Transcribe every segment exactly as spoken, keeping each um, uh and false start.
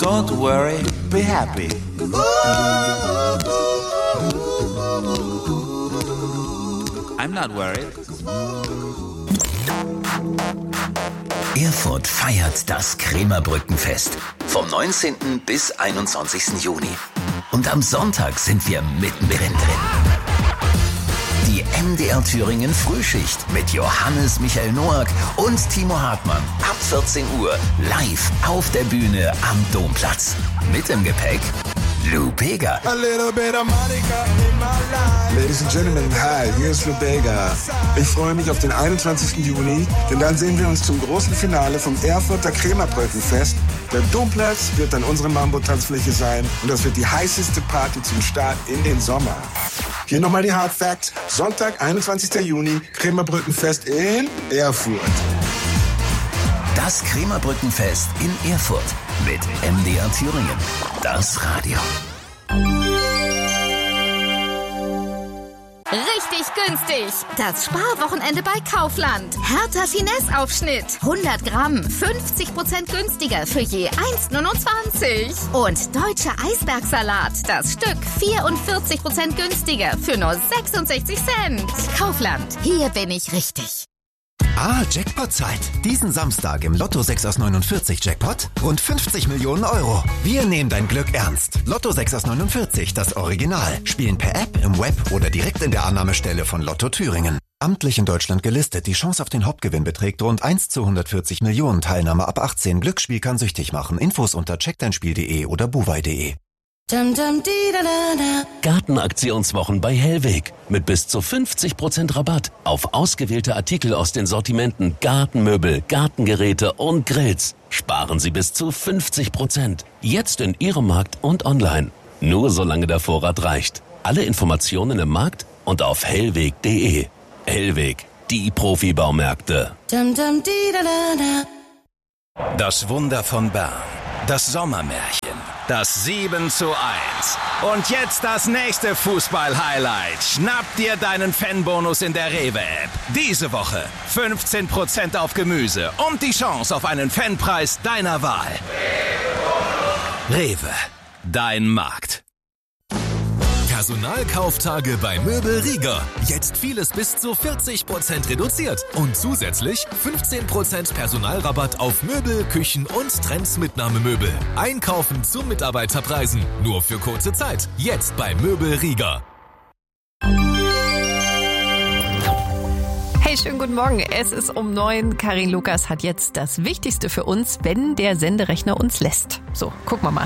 Don't worry, be happy. I'm not worried. Erfurt feiert das Krämerbrückenfest vom neunzehnten bis einundzwanzigsten Juni. Und am Sonntag sind wir mittendrin drin. Die M D R Thüringen Frühschicht mit Johannes Michael Noack und Timo Hartmann. Ab vierzehn Uhr live auf der Bühne am Domplatz. Mit im Gepäck Lou Bega. A little bit of Monica in my life. Ladies and Gentlemen, hi, hier ist Lou Bega. Ich freue mich auf den einundzwanzigsten Juni, denn dann sehen wir uns zum großen Finale vom Erfurter Krämerbrückenfest. Der Domplatz wird dann unsere Mambo-Tanzfläche sein und das wird die heißeste Party zum Start in den Sommer. Hier nochmal die Hard Facts. Sonntag, einundzwanzigsten Juni, Krämerbrückenfest in Erfurt. Das Krämerbrückenfest in Erfurt mit M D R Thüringen. Das Radio. Richtig günstig. Das Sparwochenende bei Kaufland. Hertha Finesse-Aufschnitt. hundert Gramm. fünfzig Prozent günstiger für je eins Komma neunundzwanzig. Und deutscher Eisbergsalat. Das Stück vierundvierzig Prozent günstiger für nur sechsundsechzig Cent. Kaufland. Hier bin ich richtig. Ah, Jackpot-Zeit. Diesen Samstag im Lotto sechs aus neunundvierzig Jackpot rund fünfzig Millionen Euro. Wir nehmen dein Glück ernst. Lotto sechs aus neunundvierzig, das Original. Spielen per App, im Web oder direkt in der Annahmestelle von Lotto Thüringen. Amtlich in Deutschland gelistet. Die Chance auf den Hauptgewinn beträgt rund eins zu hundertvierzig Millionen. Teilnahme ab achtzehn. Glücksspiel kann süchtig machen. Infos unter check dein spiel punkt de oder buwei punkt de. Gartenaktionswochen bei Hellweg mit bis zu fünfzig Prozent Rabatt auf ausgewählte Artikel aus den Sortimenten Gartenmöbel, Gartengeräte und Grills. Sparen Sie bis zu fünfzig Prozent. Jetzt in Ihrem Markt und online. Nur solange der Vorrat reicht. Alle Informationen im Markt und auf hellweg punkt de. Hellweg, die Profibaumärkte. Das Wunder von Bern. Das Sommermärchen. Das sieben zu eins. Und jetzt das nächste Fußball-Highlight. Schnapp dir deinen Fanbonus in der Rewe-App. Diese Woche fünfzehn Prozent auf Gemüse und die Chance auf einen Fanpreis deiner Wahl. Rewe, dein Markt. Personalkauftage bei Möbel Rieger. Jetzt vieles bis zu vierzig Prozent reduziert. Und zusätzlich fünfzehn Prozent Personalrabatt auf Möbel, Küchen und Trendsmitnahmemöbel. Einkaufen zu Mitarbeiterpreisen. Nur für kurze Zeit. Jetzt bei Möbel Rieger. Hey, schönen guten Morgen. Es ist um neun. Karin Lukas hat jetzt das Wichtigste für uns, wenn der Senderechner uns lässt. So, gucken wir mal.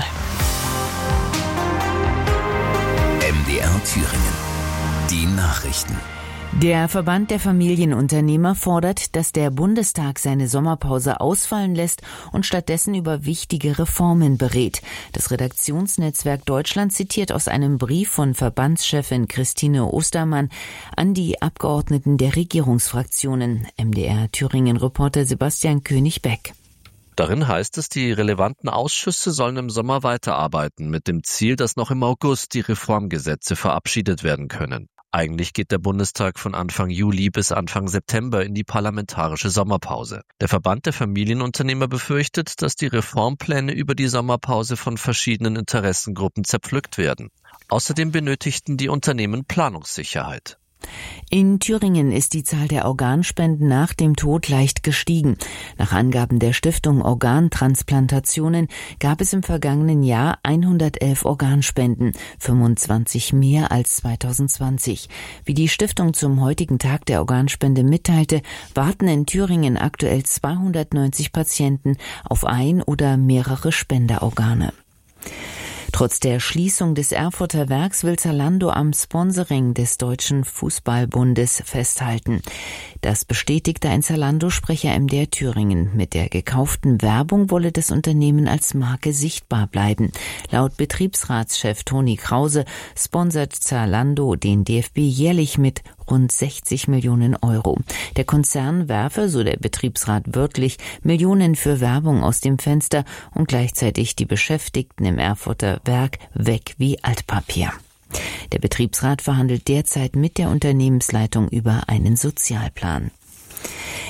M D R Thüringen. Die Nachrichten. Der Verband der Familienunternehmer fordert, dass der Bundestag seine Sommerpause ausfallen lässt und stattdessen über wichtige Reformen berät. Das Redaktionsnetzwerk Deutschland zitiert aus einem Brief von Verbandschefin Christine Ostermann an die Abgeordneten der Regierungsfraktionen. M D R Thüringen-Reporter Sebastian König-Beck. Darin heißt es, die relevanten Ausschüsse sollen im Sommer weiterarbeiten, mit dem Ziel, dass noch im August die Reformgesetze verabschiedet werden können. Eigentlich geht der Bundestag von Anfang Juli bis Anfang September in die parlamentarische Sommerpause. Der Verband der Familienunternehmer befürchtet, dass die Reformpläne über die Sommerpause von verschiedenen Interessengruppen zerpflückt werden. Außerdem benötigten die Unternehmen Planungssicherheit. In Thüringen ist die Zahl der Organspenden nach dem Tod leicht gestiegen. Nach Angaben der Stiftung Organtransplantationen gab es im vergangenen Jahr hundertelf Organspenden, fünfundzwanzig mehr als zweitausendzwanzig. Wie die Stiftung zum heutigen Tag der Organspende mitteilte, warten in Thüringen aktuell zweihundertneunzig Patienten auf ein oder mehrere Spenderorgane. Trotz der Schließung des Erfurter Werks will Zalando am Sponsoring des Deutschen Fußballbundes festhalten. Das bestätigte ein Zalando-Sprecher M D R Thüringen. Mit der gekauften Werbung wolle das Unternehmen als Marke sichtbar bleiben. Laut Betriebsratschef Toni Krause sponsert Zalando den D F B jährlich mit rund sechzig Millionen Euro. Der Konzern werfe, so der Betriebsrat wörtlich, Millionen für Werbung aus dem Fenster und gleichzeitig die Beschäftigten im Erfurter Werk weg wie Altpapier. Der Betriebsrat verhandelt derzeit mit der Unternehmensleitung über einen Sozialplan.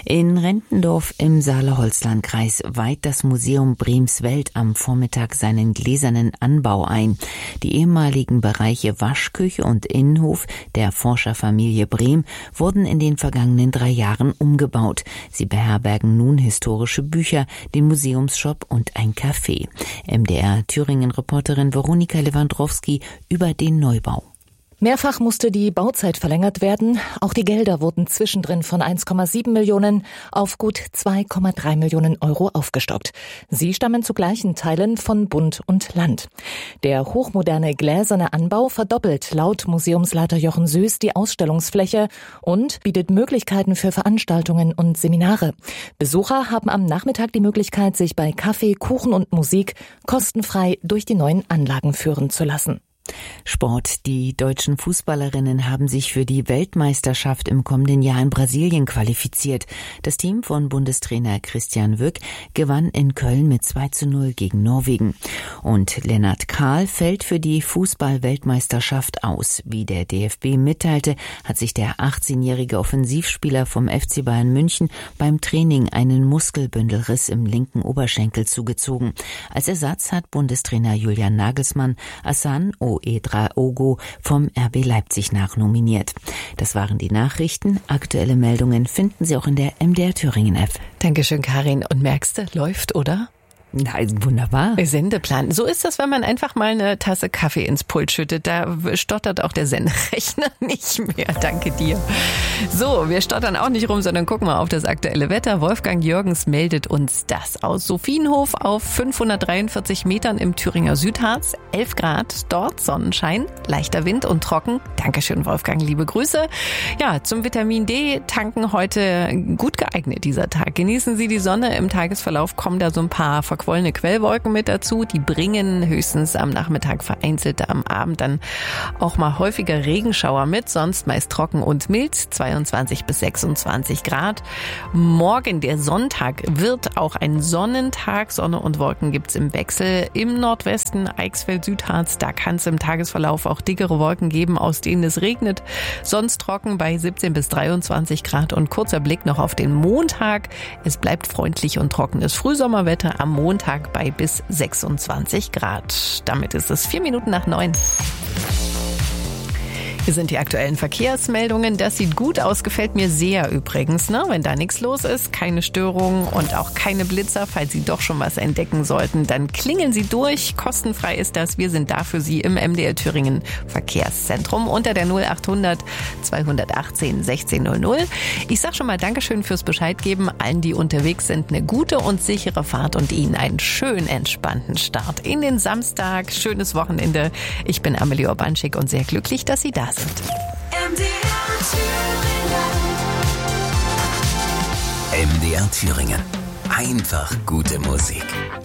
In Rentendorf im Saale-Holzlandkreis weiht das Museum Bremswelt am Vormittag seinen gläsernen Anbau ein. Die ehemaligen Bereiche Waschküche und Innenhof der Forscherfamilie Brehm wurden in den vergangenen drei Jahren umgebaut. Sie beherbergen nun historische Bücher, den Museumsshop und ein Café. M D R Thüringen-Reporterin Veronika Lewandowski über den Neubau. Mehrfach musste die Bauzeit verlängert werden. Auch die Gelder wurden zwischendrin von eins Komma sieben Millionen auf gut zwei Komma drei Millionen Euro aufgestockt. Sie stammen zu gleichen Teilen von Bund und Land. Der hochmoderne gläserne Anbau verdoppelt laut Museumsleiter Jochen Süß die Ausstellungsfläche und bietet Möglichkeiten für Veranstaltungen und Seminare. Besucher haben am Nachmittag die Möglichkeit, sich bei Kaffee, Kuchen und Musik kostenfrei durch die neuen Anlagen führen zu lassen. Sport. Die deutschen Fußballerinnen haben sich für die Weltmeisterschaft im kommenden Jahr in Brasilien qualifiziert. Das Team von Bundestrainer Christian Wück gewann in Köln mit zwei zu null gegen Norwegen. Und Lennart Kahl fällt für die Fußball-Weltmeisterschaft aus. Wie der D F B mitteilte, hat sich der achtzehnjährige Offensivspieler vom F C Bayern München beim Training einen Muskelbündelriss im linken Oberschenkel zugezogen. Als Ersatz hat Bundestrainer Julian Nagelsmann Hassan Ouedraogo vom R B Leipzig nachnominiert. Das waren die Nachrichten. Aktuelle Meldungen finden Sie auch in der M D R Thüringen App. Dankeschön, Karin. Und merkst du, läuft, oder? Nein, wunderbar. Sendeplan. So ist das, wenn man einfach mal eine Tasse Kaffee ins Pult schüttet. Da stottert auch der Senderechner nicht mehr. Danke dir. So, wir stottern auch nicht rum, sondern gucken mal auf das aktuelle Wetter. Wolfgang Jürgens meldet uns das aus Sophienhof auf fünfhundertdreiundvierzig Metern im Thüringer Südharz. elf Grad, dort Sonnenschein, leichter Wind und trocken. Dankeschön, Wolfgang, liebe Grüße. Ja, zum Vitamin D tanken heute gut geeignet dieser Tag. Genießen Sie die Sonne. Im Tagesverlauf kommen da so ein paar verquollene Quellwolken mit dazu. Die bringen höchstens am Nachmittag vereinzelt, am Abend dann auch mal häufiger Regenschauer mit, sonst meist trocken und mild, zweiundzwanzig bis sechsundzwanzig Grad. Morgen, der Sonntag, wird auch ein Sonnentag. Sonne und Wolken gibt's im Wechsel. Im Nordwesten, Eichsfeld, Südharz, da kann es im Tagesverlauf auch dickere Wolken geben, aus denen es regnet. Sonst trocken bei siebzehn bis dreiundzwanzig Grad und kurzer Blick noch auf den Montag. Es bleibt freundlich und trockenes Frühsommerwetter am Montag bei bis sechsundzwanzig Grad. Damit ist es vier Minuten nach neun. Hier sind die aktuellen Verkehrsmeldungen. Das sieht gut aus, gefällt mir sehr übrigens, ne? Wenn da nichts los ist, keine Störungen und auch keine Blitzer. Falls Sie doch schon was entdecken sollten, dann klingeln Sie durch. Kostenfrei ist das. Wir sind da für Sie im M D R Thüringen Verkehrszentrum unter der null achthundert zweihundertachtzehn sechzehn null null. Ich sag schon mal Dankeschön fürs Bescheid geben. Allen, die unterwegs sind, eine gute und sichere Fahrt und Ihnen einen schön entspannten Start in den Samstag. Schönes Wochenende. Ich bin Amelie Urbanschik und sehr glücklich, dass Sie da sind. M D R Thüringen. M D R Thüringen. Einfach gute Musik.